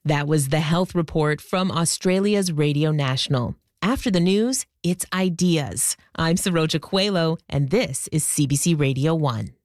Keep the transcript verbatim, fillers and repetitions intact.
That was the Health Report from Australia's Radio National. After the news, it's ideas. I'm Saroja Coelho, and this is C B C Radio one.